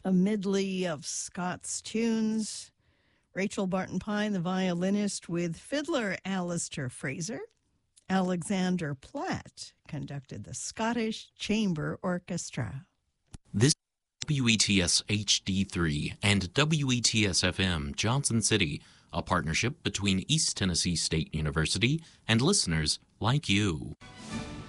A medley of Scott's tunes. Rachel Barton Pine, the violinist, with fiddler Alistair Fraser. Alexander Platt conducted the Scottish Chamber Orchestra. This WETS HD3 and WETS FM Johnson City, a partnership between East Tennessee State University and listeners like you.